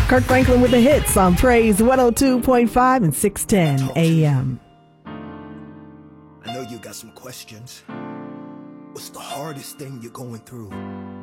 Kirk Franklin with the hits on Praise 102.5 and 610 AM. I know you got some questions. What's the hardest thing you're going through?